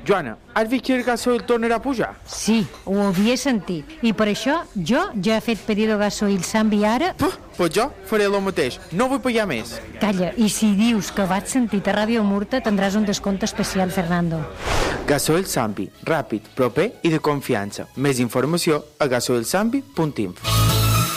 Joana, has vist que el gasoil tornarà a pujar? Sí, ho havia sentit. I per això jo ja he fet pedido gasoil Sambi ara... Pues jo faré el mateix. No vull pagar més. Calla, i si dius que vaig sentit a Ràdio Murta tindràs un descompte especial, Fernando. Gasoil Sambi, ràpid, proper i de confiança. Més informació a gasoilsambi.info.